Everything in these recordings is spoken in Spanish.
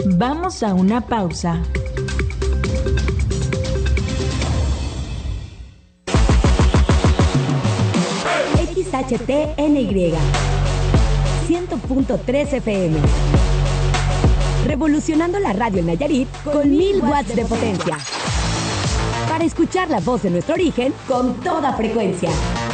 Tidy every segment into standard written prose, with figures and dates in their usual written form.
Vamos a una pausa. XHTNY 100.3 FM. Revolucionando la radio en Nayarit con 1000 watts de potencia. Para escuchar la voz de nuestro origen con toda frecuencia.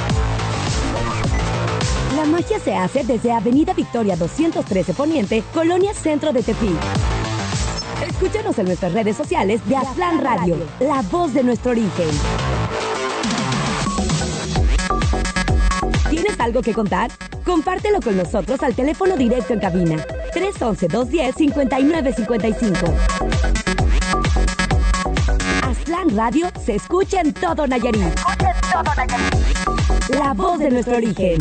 La magia se hace desde Avenida Victoria 213 Poniente, Colonia Centro de Tepic. Escúchanos en nuestras redes sociales de Aztlán Radio, la voz de nuestro origen. ¿Tienes algo que contar? Compártelo con nosotros al teléfono directo en cabina 311-210-5955. Aztlán Radio se escucha en todo Nayarit. La voz de nuestro origen.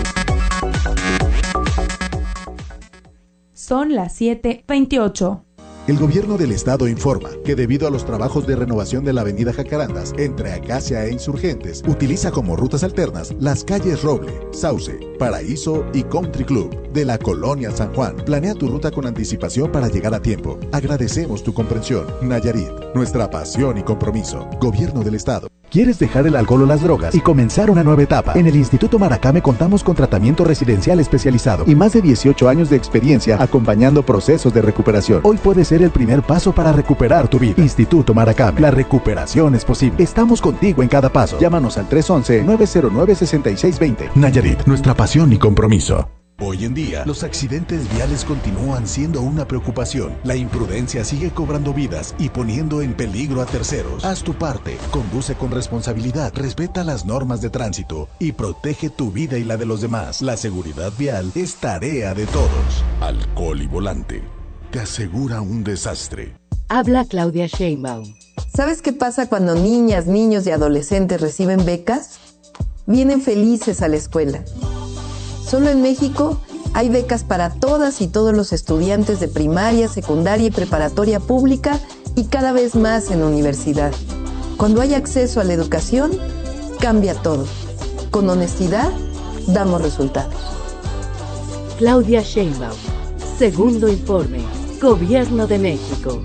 Son las 7:28. El gobierno del estado informa que debido a los trabajos de renovación de la avenida Jacarandas entre Acacia e Insurgentes, utiliza como rutas alternas las calles Roble, Sauce, Paraíso y Country Club de la colonia San Juan. Planea tu ruta con anticipación para llegar a tiempo. Agradecemos tu comprensión. Nayarit, nuestra pasión y compromiso. Gobierno del estado. ¿Quieres dejar el alcohol o las drogas y comenzar una nueva etapa? En el Instituto Maracame contamos con tratamiento residencial especializado y más de 18 años de experiencia acompañando procesos de recuperación. Hoy puede ser el primer paso para recuperar tu vida. Instituto Maracame, la recuperación es posible. Estamos contigo en cada paso. Llámanos al 311-909-6620. Nayarit, nuestra pasión y compromiso. Hoy en día, los accidentes viales continúan siendo una preocupación. La imprudencia sigue cobrando vidas y poniendo en peligro a terceros. Haz tu parte, conduce con responsabilidad, respeta las normas de tránsito y protege tu vida y la de los demás. La seguridad vial es tarea de todos. Alcohol y volante te asegura un desastre. Habla Claudia Sheinbaum. ¿Sabes qué pasa cuando niñas, niños y adolescentes reciben becas? Vienen felices a la escuela. Solo en México hay becas para todas y todos los estudiantes de primaria, secundaria y preparatoria pública y cada vez más en universidad. Cuando hay acceso a la educación, cambia todo. Con honestidad, damos resultados. Claudia Sheinbaum. Segundo informe. Gobierno de México.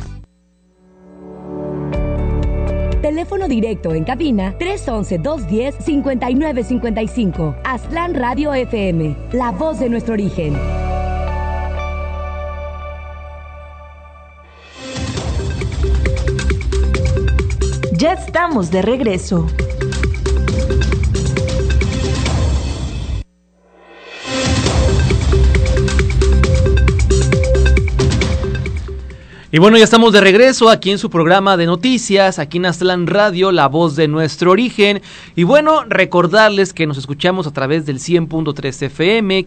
Teléfono directo en cabina 311-210-5955. Aztlán Radio FM, la voz de nuestro origen. Ya estamos de regreso. Y bueno, ya estamos de regreso aquí en su programa de noticias, aquí en Aztlán Radio, la voz de nuestro origen. Y bueno, recordarles que nos escuchamos a través del 100.3 FM,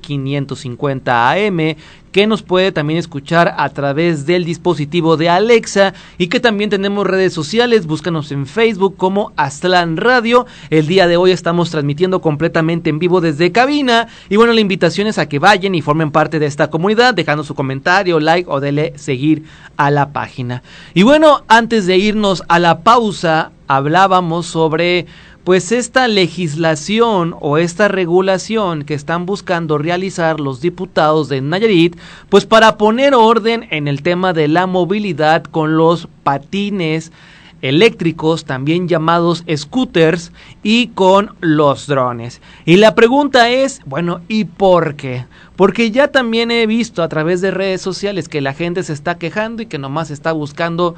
550 AM, que nos puede también escuchar a través del dispositivo de Alexa y que también tenemos redes sociales. Búscanos en Facebook como Aztlán Radio. El día de hoy estamos transmitiendo completamente en vivo desde cabina y bueno, la invitación es a que vayan y formen parte de esta comunidad dejando su comentario, like o dele seguir a la página. Y bueno, antes de irnos a la pausa, hablábamos sobre pues esta legislación o esta regulación que están buscando realizar los diputados de Nayarit, pues para poner orden en el tema de la movilidad con los patines eléctricos, también llamados scooters, y con los drones. Y la pregunta es, bueno, ¿y por qué? Porque ya también he visto a través de redes sociales que la gente se está quejando y que nomás está buscando,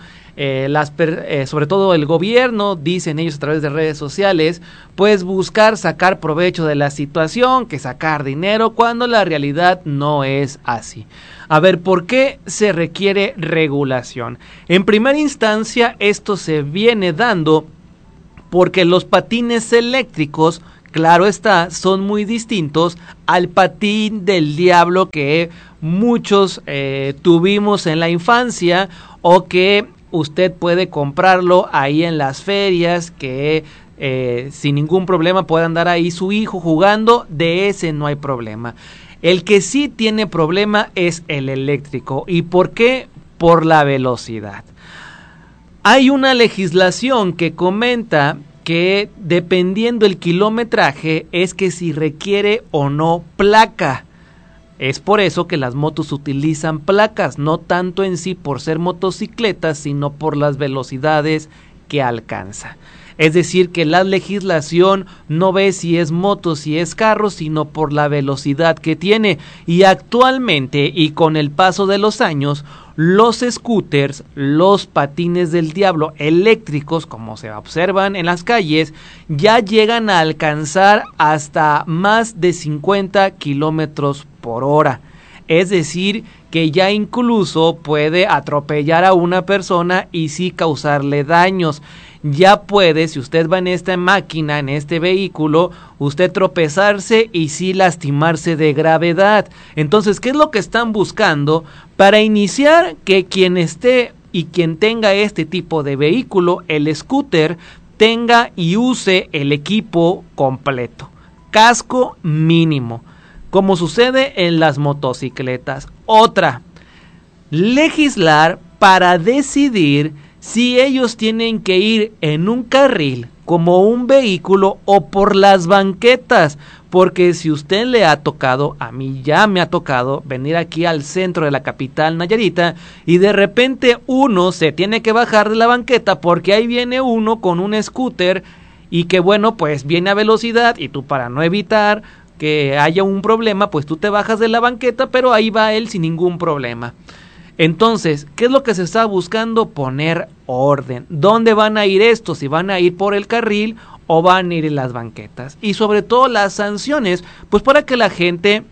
sobre todo el gobierno, dicen ellos a través de redes sociales, pues buscar sacar provecho de la situación, que sacar dinero, cuando la realidad no es así. A ver, ¿por qué se requiere regulación? En primera instancia, esto se viene dando porque los patines eléctricos, claro está, son muy distintos al patín del diablo que muchos tuvimos en la infancia o que usted puede comprarlo ahí en las ferias, que sin ningún problema puede andar ahí su hijo jugando, de ese no hay problema. El que sí tiene problema es el eléctrico. ¿Y por qué? Por la velocidad. Hay una legislación que comenta que dependiendo el kilometraje es que si requiere o no placa. Es por eso que las motos utilizan placas, no tanto en sí por ser motocicletas, sino por las velocidades que alcanza. Es decir, que la legislación no ve si es moto, si es carro, sino por la velocidad que tiene. Y actualmente, y con el paso de los años, los scooters, los patines del diablo eléctricos, como se observan en las calles, ya llegan a alcanzar hasta más de 50 kilómetros por hora. Es decir, que ya incluso puede atropellar a una persona y sí causarle daños. Ya puede, si usted va en esta máquina, en este vehículo, usted tropezarse y sí lastimarse de gravedad. Entonces, ¿qué es lo que están buscando? Para iniciar, que quien esté y quien tenga este tipo de vehículo, el scooter, tenga y use el equipo completo. Casco mínimo, como sucede en las motocicletas. Otra, legislar para decidir si ellos tienen que ir en un carril como un vehículo o por las banquetas, porque si usted le ha tocado, a mí ya me ha tocado venir aquí al centro de la capital Nayarita y de repente uno se tiene que bajar de la banqueta porque ahí viene uno con un scooter y que bueno, pues viene a velocidad y tú, para no evitar que haya un problema, pues tú te bajas de la banqueta, pero ahí va él sin ningún problema. Entonces, ¿qué es lo que se está buscando? Poner orden. ¿Dónde van a ir estos? Si van a ir por el carril o van a ir en las banquetas. Y sobre todo las sanciones, pues para que la gente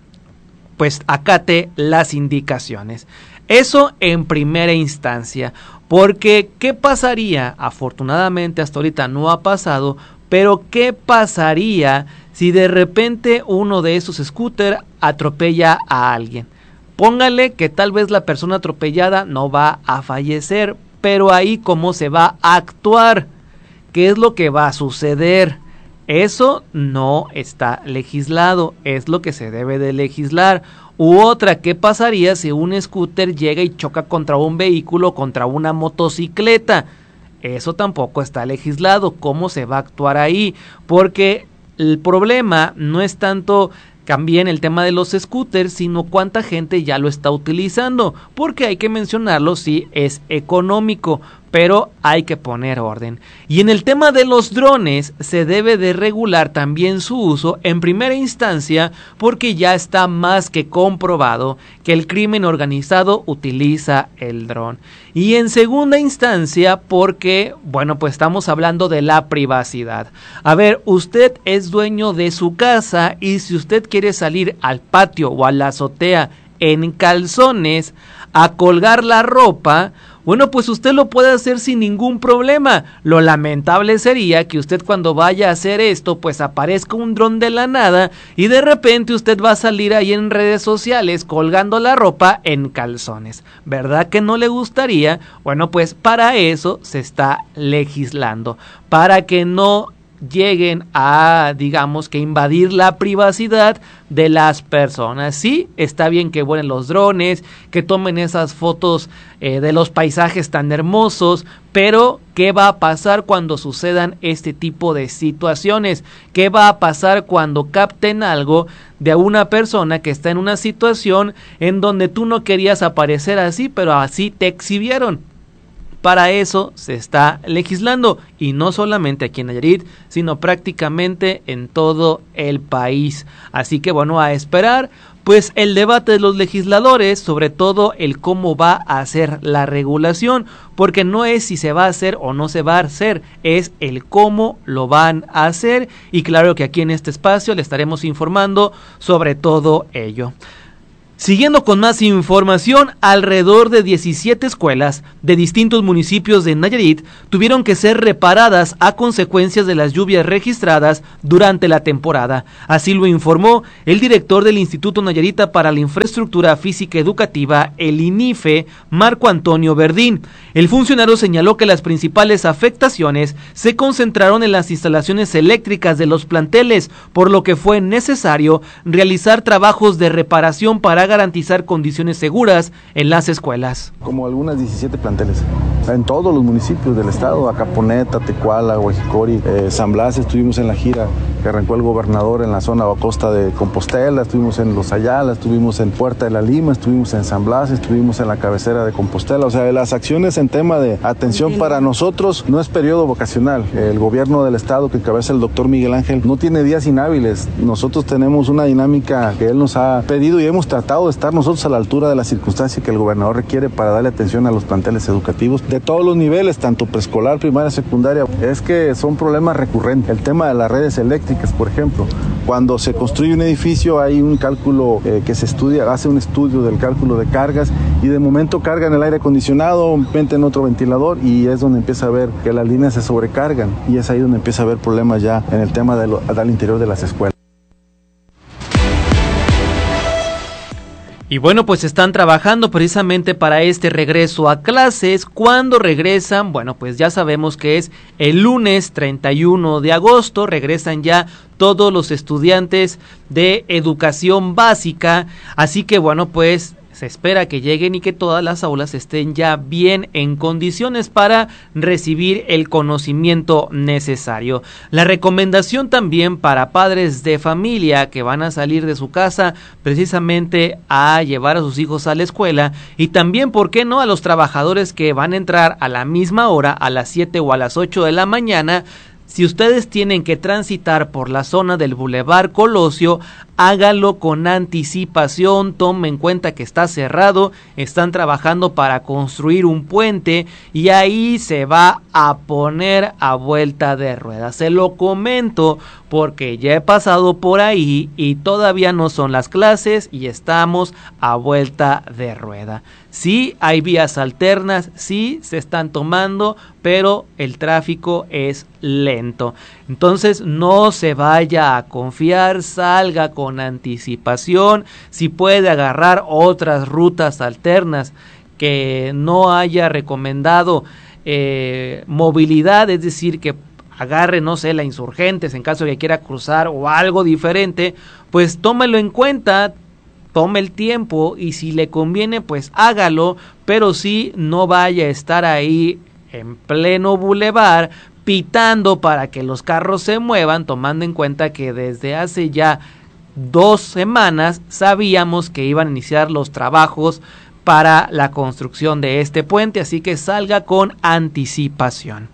pues acate las indicaciones. Eso en primera instancia. Porque, ¿qué pasaría? Afortunadamente hasta ahorita no ha pasado, pero ¿qué pasaría si de repente uno de esos scooters atropella a alguien? Póngale que tal vez la persona atropellada no va a fallecer, pero ahí cómo se va a actuar, qué es lo que va a suceder. Eso no está legislado, es lo que se debe de legislar. U otra, ¿qué pasaría si un scooter llega y choca contra un vehículo, contra una motocicleta? Eso tampoco está legislado, ¿cómo se va a actuar ahí? Porque el problema no es tanto también el tema de los scooters, sino cuánta gente ya lo está utilizando, porque hay que mencionarlo, sí, es económico, pero hay que poner orden. Y en el tema de los drones, se debe de regular también su uso en primera instancia, porque ya está más que comprobado que el crimen organizado utiliza el dron. Y en segunda instancia, porque, bueno, pues estamos hablando de la privacidad. A ver, usted es dueño de su casa y si usted quiere salir al patio o a la azotea en calzones a colgar la ropa, bueno, pues usted lo puede hacer sin ningún problema. Lo lamentable sería que usted cuando vaya a hacer esto, pues aparezca un dron de la nada y de repente usted va a salir ahí en redes sociales colgando la ropa en calzones. ¿Verdad que no le gustaría? Bueno, pues para eso se está legislando, para que no lleguen a, digamos, que invadir la privacidad de las personas. Sí, está bien que vuelen los drones, que tomen esas fotos de los paisajes tan hermosos, pero ¿qué va a pasar cuando sucedan este tipo de situaciones? ¿Qué va a pasar cuando capten algo de una persona que está en una situación en donde tú no querías aparecer así, pero así te exhibieron? Para eso se está legislando, y no solamente aquí en Nayarit, sino prácticamente en todo el país. Así que bueno, a esperar pues el debate de los legisladores, sobre todo el cómo va a hacer la regulación, porque no es si se va a hacer o no se va a hacer, es el cómo lo van a hacer, y claro que aquí en este espacio le estaremos informando sobre todo ello. Siguiendo con más información, alrededor de 17 escuelas de distintos municipios de Nayarit tuvieron que ser reparadas a consecuencias de las lluvias registradas durante la temporada. Así lo informó el director del Instituto Nayarita para la Infraestructura Física Educativa, el INIFE, Marco Antonio Verdín. El funcionario señaló que las principales afectaciones se concentraron en las instalaciones eléctricas de los planteles, por lo que fue necesario realizar trabajos de reparación para garantizar condiciones seguras en las escuelas. Como algunas 17 planteles, en todos los municipios del estado, Acaponeta, Tecuala, Huejicori, San Blas, estuvimos en la gira que arrancó el gobernador en la zona o costa de Compostela, estuvimos en Los Ayala, estuvimos en Puerta de la Lima, estuvimos en San Blas, estuvimos en la cabecera de Compostela. O sea, las acciones en tema de atención para nosotros no es periodo vocacional. El gobierno del estado que encabeza el doctor Miguel Ángel no tiene días inhábiles. Nosotros tenemos una dinámica que él nos ha pedido y hemos tratado de estar nosotros a la altura de la circunstancia que el gobernador requiere para darle atención a los planteles educativos de todos los niveles, tanto preescolar, primaria, secundaria. Es que son problemas recurrentes. El tema de las redes eléctricas, por ejemplo, cuando se construye un edificio hay un cálculo que se estudia, hace un estudio del cálculo de cargas y de momento cargan el aire acondicionado, meten otro ventilador y es donde empieza a ver que las líneas se sobrecargan y es ahí donde empieza a haber problemas ya en el tema del interior de las escuelas. Y bueno, pues están trabajando precisamente para este regreso a clases. ¿Cuándo regresan? Bueno, pues ya sabemos que es el lunes 31 de agosto. Regresan ya todos los estudiantes de educación básica. Así que bueno, pues se espera que lleguen y que todas las aulas estén ya bien en condiciones para recibir el conocimiento necesario. La recomendación también para padres de familia que van a salir de su casa precisamente a llevar a sus hijos a la escuela y también, ¿por qué no?, a los trabajadores que van a entrar a la misma hora, a las 7 o a las 8 de la mañana. Si ustedes tienen que transitar por la zona del Boulevard Colosio, hágalo con anticipación, tome en cuenta que está cerrado, están trabajando para construir un puente y ahí se va a poner a vuelta de rueda. Se lo comento porque ya he pasado por ahí y todavía no son las clases y estamos a vuelta de rueda. Sí hay vías alternas, sí se están tomando, pero el tráfico es lento. Entonces no se vaya a confiar, salga con anticipación. Si puede agarrar otras rutas alternas que no haya recomendado movilidad, es decir, que agarre, no sé, la Insurgentes en caso de que quiera cruzar o algo diferente, pues tómelo en cuenta. Tome el tiempo y si le conviene, pues hágalo, pero sí no vaya a estar ahí en pleno bulevar pitando para que los carros se muevan, tomando en cuenta que desde hace ya 2 semanas sabíamos que iban a iniciar los trabajos para la construcción de este puente, así que salga con anticipación.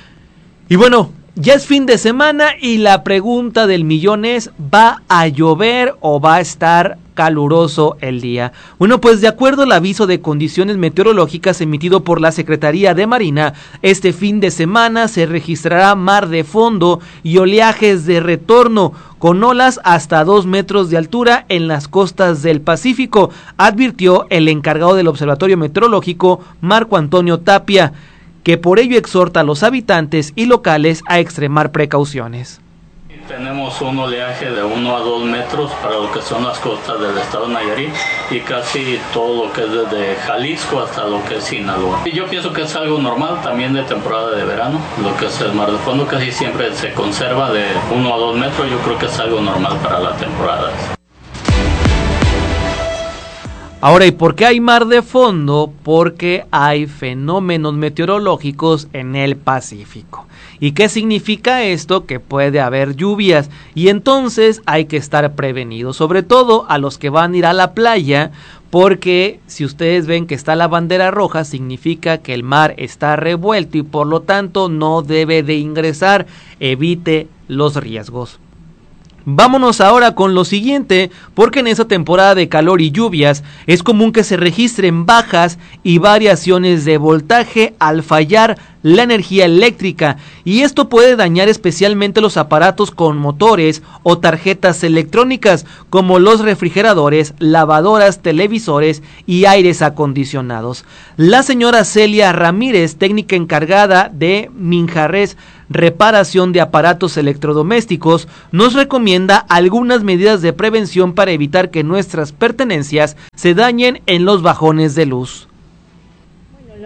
Y bueno, ya es fin de semana y la pregunta del millón es, ¿va a llover o va a estar caluroso el día? Bueno, pues de acuerdo al aviso de condiciones meteorológicas emitido por la Secretaría de Marina, este fin de semana se registrará mar de fondo y oleajes de retorno con olas hasta 2 metros de altura en las costas del Pacífico, advirtió el encargado del Observatorio Meteorológico, Marco Antonio Tapia, que por ello exhorta a los habitantes y locales a extremar precauciones. Tenemos un oleaje de 1 a 2 metros para lo que son las costas del estado de Nayarit y casi todo lo que es desde Jalisco hasta lo que es Sinaloa. Y yo pienso que es algo normal también de temporada de verano, lo que es el mar de fondo casi siempre se conserva de 1 a 2 metros, yo creo que es algo normal para la temporada. Ahora, ¿y por qué hay mar de fondo? Porque hay fenómenos meteorológicos en el Pacífico. ¿Y qué significa esto? Que puede haber lluvias y entonces hay que estar prevenidos, sobre todo a los que van a ir a la playa, porque si ustedes ven que está la bandera roja, significa que el mar está revuelto y por lo tanto no debe de ingresar, evite los riesgos. Vámonos ahora con lo siguiente, porque en esta temporada de calor y lluvias es común que se registren bajas y variaciones de voltaje al fallar la energía eléctrica, y esto puede dañar especialmente los aparatos con motores o tarjetas electrónicas como los refrigeradores, lavadoras, televisores y aires acondicionados. La señora Celia Ramírez, técnica encargada de Minjarres Reparación de Aparatos Electrodomésticos, nos recomienda algunas medidas de prevención para evitar que nuestras pertenencias se dañen en los bajones de luz. Bueno,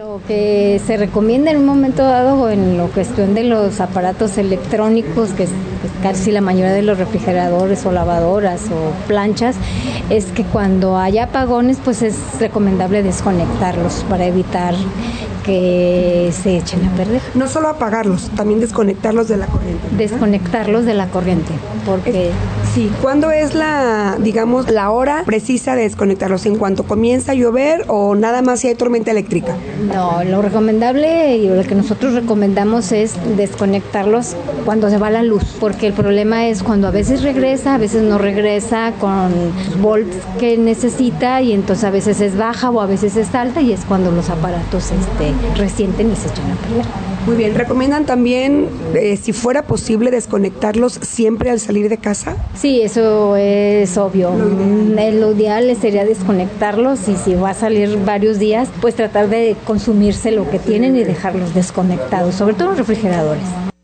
Lo que se recomienda en un momento dado en la cuestión de los aparatos electrónicos, que es casi la mayoría de los refrigeradores o lavadoras o planchas, es que cuando haya apagones pues es recomendable desconectarlos para evitar que se echen a perder. No solo apagarlos, también desconectarlos de la corriente. Desconectarlos de la corriente, porque... Sí, ¿cuándo es la hora precisa de desconectarlos? ¿En cuanto comienza a llover o nada más si hay tormenta eléctrica? No, lo recomendable y lo que nosotros recomendamos es desconectarlos cuando se va la luz, porque el problema es cuando a veces regresa, a veces no regresa con los volts que necesita y entonces a veces es baja o a veces es alta y es cuando los aparatos resienten y se echan a perder. Muy bien, ¿recomiendan también, si fuera posible, desconectarlos siempre al salir de casa? Sí, eso es obvio. Lo ideal sería desconectarlos y si va a salir varios días, pues tratar de consumirse lo que tienen y dejarlos desconectados, sobre todo los refrigeradores.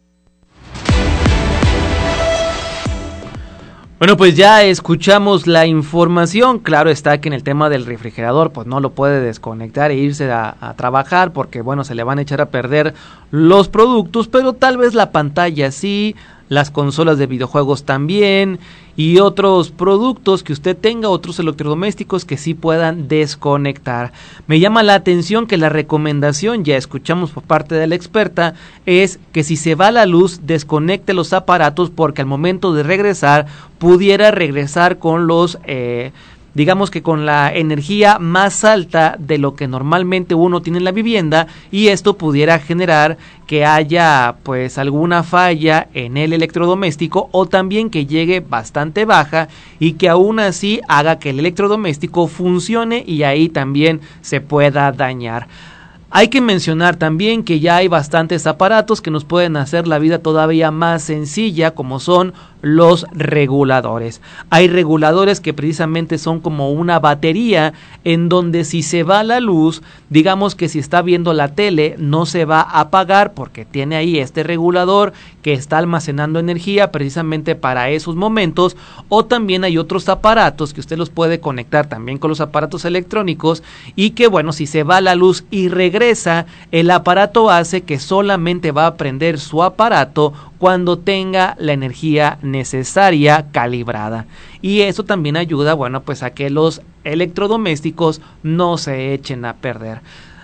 Bueno, pues ya escuchamos la información. Claro está que en el tema del refrigerador pues no lo puede desconectar e irse a trabajar porque bueno, se le van a echar a perder los productos, pero tal vez la pantalla sí, las consolas de videojuegos también y otros productos que usted tenga, otros electrodomésticos que sí puedan desconectar. Me llama la atención que la recomendación, ya escuchamos por parte de la experta, es que si se va la luz, desconecte los aparatos porque al momento de regresar, pudiera regresar con los... digamos que con la energía más alta de lo que normalmente uno tiene en la vivienda y esto pudiera generar que haya pues alguna falla en el electrodoméstico o también que llegue bastante baja y que aún así haga que el electrodoméstico funcione y ahí también se pueda dañar. Hay que mencionar también que ya hay bastantes aparatos que nos pueden hacer la vida todavía más sencilla, como son los reguladores. Hay reguladores que precisamente son como una batería en donde si se va la luz, digamos que si está viendo la tele no se va a apagar porque tiene ahí este regulador que está almacenando energía precisamente para esos momentos, o también hay otros aparatos que usted los puede conectar también con los aparatos electrónicos y que bueno, si se va la luz y regresa, el aparato hace que solamente va a prender su aparato cuando tenga la energía necesaria calibrada. Y eso también ayuda, bueno, pues a que los electrodomésticos no se echen a perder.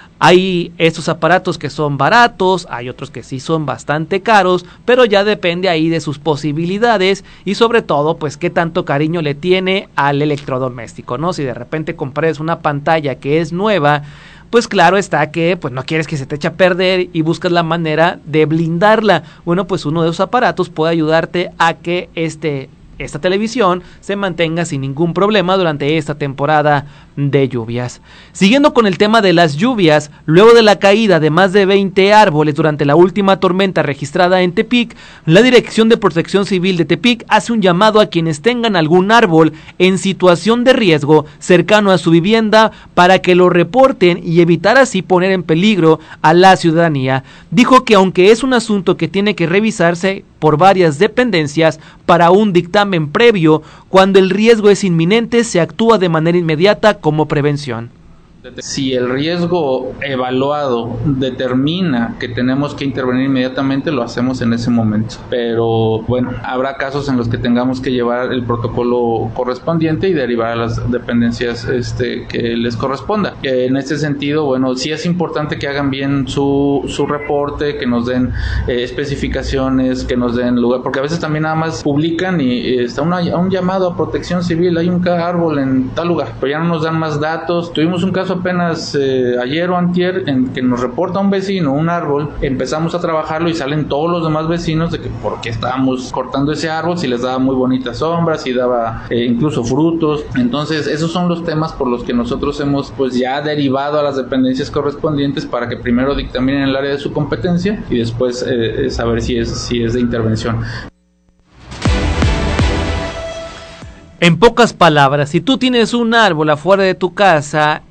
Hay estos aparatos que son baratos, hay otros que sí son bastante caros, pero ya depende ahí de sus posibilidades y sobre todo, pues qué tanto cariño le tiene al electrodoméstico, ¿no? Si de repente compras una pantalla que es nueva, pues claro está que pues no quieres que se te eche a perder y buscas la manera de blindarla. Bueno, pues uno de esos aparatos puede ayudarte a que esta televisión se mantenga sin ningún problema durante esta temporada de lluvias. Siguiendo con el tema de las lluvias, luego de la caída de más de 20 árboles durante la última tormenta registrada en Tepic, la Dirección de Protección Civil de Tepic hace un llamado a quienes tengan algún árbol en situación de riesgo cercano a su vivienda para que lo reporten y evitar así poner en peligro a la ciudadanía. Dijo que aunque es un asunto que tiene que revisarse por varias dependencias para un dictamen previo, cuando el riesgo es inminente se actúa de manera inmediata como prevención. Si el riesgo evaluado determina que tenemos que intervenir inmediatamente, lo hacemos en ese momento. Pero bueno, habrá casos en los que tengamos que llevar el protocolo correspondiente y derivar a las dependencias que les corresponda. En este sentido, bueno, sí es importante que hagan bien su reporte, que nos den especificaciones, que nos den lugar, porque a veces también nada más publican y está un llamado a protección civil, hay un árbol en tal lugar, pero ya no nos dan más datos. Tuvimos un caso apenas ayer o antier en que nos reporta un vecino un árbol, empezamos a trabajarlo y salen todos los demás vecinos de que por qué estábamos cortando ese árbol, si les daba muy bonitas sombras, si daba incluso frutos. Entonces esos son los temas por los que nosotros hemos pues ya derivado a las dependencias correspondientes para que primero dictaminen el área de su competencia y después saber si es de intervención. En pocas palabras, si tú tienes un árbol afuera de tu casa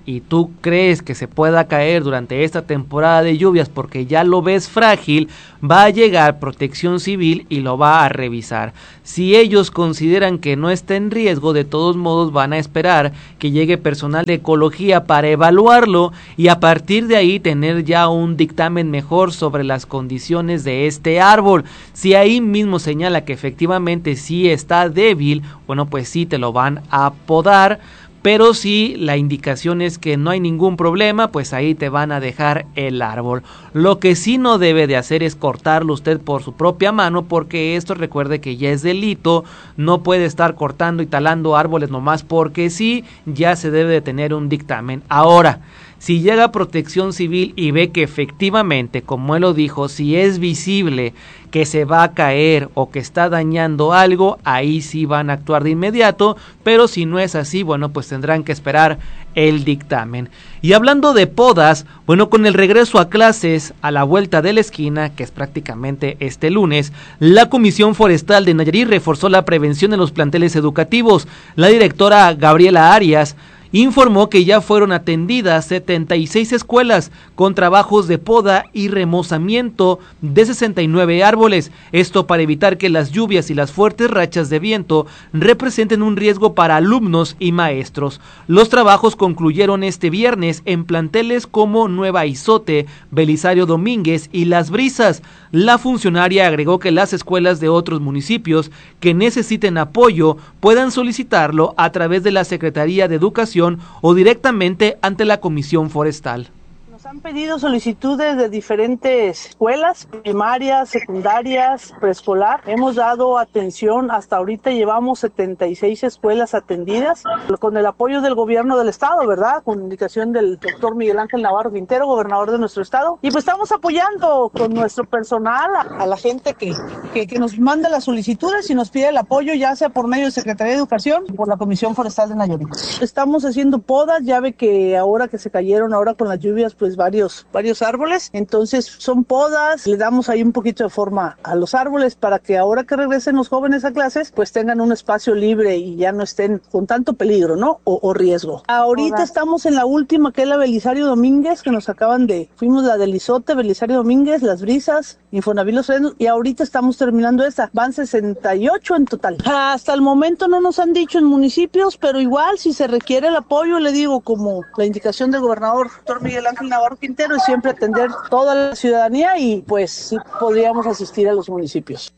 y tú crees que se pueda caer durante esta temporada de lluvias porque ya lo ves frágil, va a llegar Protección Civil y lo va a revisar. Si ellos consideran que no está en riesgo, de todos modos van a esperar que llegue personal de ecología para evaluarlo y a partir de ahí tener ya un dictamen mejor sobre las condiciones de este árbol. Si ahí mismo señala que efectivamente sí está débil, bueno, pues sí te lo van a podar. Pero si la indicación es que no hay ningún problema, pues ahí te van a dejar el árbol. Lo que sí no debe de hacer es cortarlo usted por su propia mano, porque esto recuerde que ya es delito, no puede estar cortando y talando árboles nomás porque sí, ya se debe de tener un dictamen. Ahora, si llega Protección Civil y ve que efectivamente, como él lo dijo, si es visible que se va a caer o que está dañando algo, ahí sí van a actuar de inmediato, pero si no es así, bueno, pues tendrán que esperar el dictamen. Y hablando de podas, bueno, con el regreso a clases a la vuelta de la esquina, que es prácticamente este lunes, la Comisión Forestal de Nayarit reforzó la prevención en los planteles educativos. La directora Gabriela Arias informó que ya fueron atendidas 76 escuelas con trabajos de poda y remozamiento de 69 árboles, esto para evitar que las lluvias y las fuertes rachas de viento representen un riesgo para alumnos y maestros. Los trabajos concluyeron este viernes en planteles como Nueva Izote, Belisario Domínguez y Las Brisas. La funcionaria agregó que las escuelas de otros municipios que necesiten apoyo puedan solicitarlo a través de la Secretaría de Educación o directamente ante la Comisión Forestal. Nos han pedido solicitudes de diferentes escuelas, primarias, secundarias, preescolar. Hemos dado atención, hasta ahorita llevamos 76 escuelas atendidas, con el apoyo del gobierno del estado, ¿verdad? Con indicación del doctor Miguel Ángel Navarro Quintero, gobernador de nuestro estado. Y pues estamos apoyando con nuestro personal a la gente que nos manda las solicitudes y nos pide el apoyo, ya sea por medio de Secretaría de Educación o por la Comisión Forestal de Nayarit. Estamos haciendo podas, ya ve que ahora que se cayeron, ahora con las lluvias, pues varios árboles, entonces son podas, le damos ahí un poquito de forma a los árboles para que ahora que regresen los jóvenes a clases, pues tengan un espacio libre y ya no estén con tanto peligro, ¿no? O riesgo. Ahorita estamos en la última, que es la Belisario Domínguez, que nos fuimos la del Izote, Belisario Domínguez, Las Brisas, Infonavit Los Frenos, y ahorita estamos terminando esta, van 68 en total. Hasta el momento no nos han dicho en municipios, pero igual si se requiere el apoyo, le digo, como la indicación del gobernador, doctor Miguel Ángel Navarro Quintero, es siempre atender toda la ciudadanía y pues sí podríamos asistir a los municipios.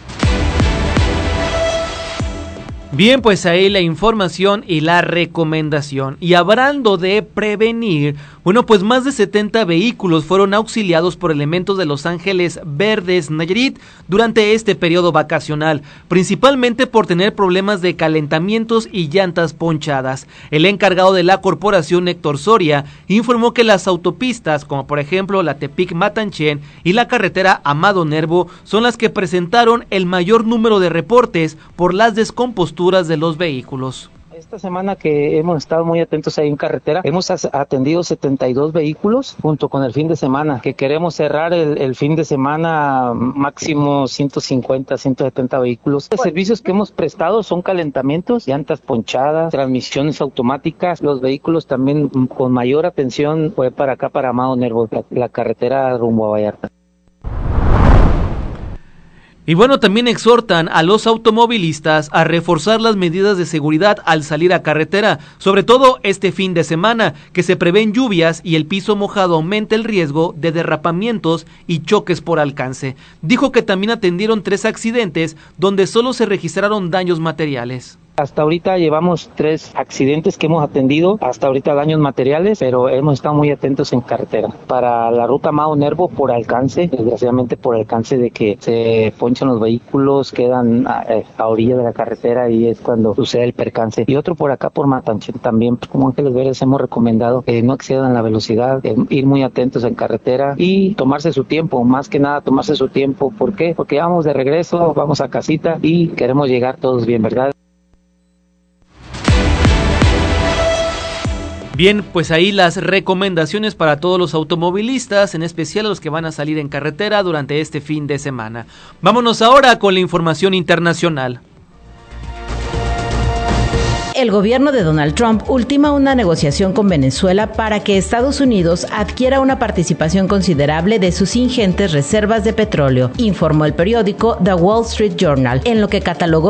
Bien, pues ahí la información y la recomendación. Y hablando de prevenir, bueno, pues más de 70 vehículos fueron auxiliados por elementos de Los Ángeles Verdes Nayarit durante este periodo vacacional, principalmente por tener problemas de calentamientos y llantas ponchadas. El encargado de la corporación, Héctor Soria, informó que las autopistas, como por ejemplo la Tepic-Matanchen y la carretera Amado Nervo, son las que presentaron el mayor número de reportes por las descomposturas de los vehículos. Esta semana que hemos estado muy atentos ahí en carretera, hemos atendido 72 vehículos junto con el fin de semana, que queremos cerrar el fin de semana máximo 150, 170 vehículos. Los servicios que hemos prestado son calentamientos, llantas ponchadas, transmisiones automáticas. Los vehículos también con mayor atención fue para acá, para Amado Nervo, la carretera rumbo a Vallarta. Y bueno, también exhortan a los automovilistas a reforzar las medidas de seguridad al salir a carretera, sobre todo este fin de semana, que se prevén lluvias y el piso mojado aumenta el riesgo de derrapamientos y choques por alcance. Dijo que también atendieron 3 accidentes donde solo se registraron daños materiales. Hasta ahorita llevamos 3 accidentes que hemos atendido, hasta ahorita daños materiales, pero hemos estado muy atentos en carretera. Para la ruta Amado Nervo, por alcance, desgraciadamente por alcance de que se ponchan los vehículos, quedan a orilla de la carretera y es cuando sucede el percance. Y otro por acá por Matanchen también, pues como Ángeles Verdes hemos recomendado que no excedan la velocidad, ir muy atentos en carretera y tomarse su tiempo, más que nada tomarse su tiempo. ¿Por qué? Porque vamos de regreso, vamos a casita y queremos llegar todos bien, ¿verdad? Bien, pues ahí las recomendaciones para todos los automovilistas, en especial a los que van a salir en carretera durante este fin de semana. Vámonos ahora con la información internacional. el gobierno de Donald Trump ultima una negociación con Venezuela para que Estados Unidos adquiera una participación considerable de sus ingentes reservas de petróleo, informó el periódico The Wall Street Journal, en lo que catalogó